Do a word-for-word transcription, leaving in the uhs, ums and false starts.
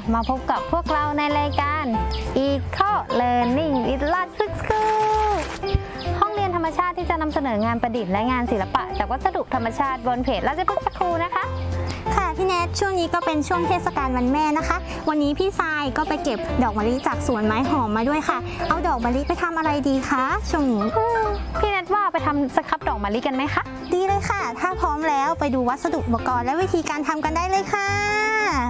มาพบกับพวกเราในรายการ Eco Learning with Logic School ห้องเรียนธรรมชาติที่จะนำเสนองานประดิษฐ์และงานศิลปะจากวัสดุธรรมชาติบนเพจ Logic School นะคะค่ะพี่แนทช่วงนี้ก็เป็นช่วงเทศกาลวันแม่นะคะวันนี้พี่ทรายก็ไปเก็บดอกมะลิจากสวนไม้หอมมาด้วยค่ะเอาดอกมะลิไปทำอะไรดีคะช่วงนี้พี่แนทว่าไปทำสครับดอกมะลิกันไหมคะดีเลยค่ะถ้าพร้อมแล้วไปดูวัสดุอุปกรณ์และวิธีการทำกันได้เลยค่ะ